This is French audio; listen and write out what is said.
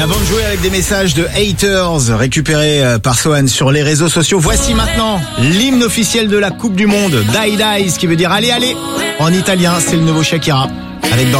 avant de jouer avec des messages de haters récupérés par Sohan sur les réseaux sociaux, voici maintenant l'hymne officiel de la Coupe du Monde, Dai Dai, ce qui veut dire allez, allez. En italien, c'est le nouveau Shakira. Avec